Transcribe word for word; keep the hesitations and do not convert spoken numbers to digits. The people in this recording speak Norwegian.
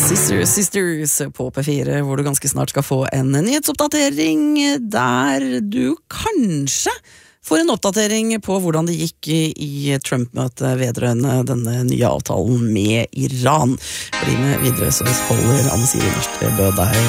Sisters, Sisters på P fire, hvor du ganske snart skal få en nyhetsoppdatering der du kanskje får en oppdatering på hvordan det gikk i Trump-møtet vedrørende denne nye avtalen med Iran. Bli med videre, så holder Anne Siri Norstebø deg